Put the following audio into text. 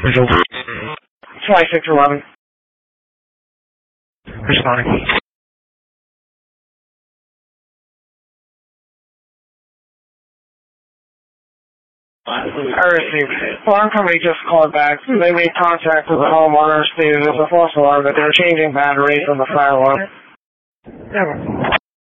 Visual. 2611. Responding. I received. Alarm company just called back. They made contact with the homeowner, stated it was a false alarm that they were changing batteries on the firewall. Yeah.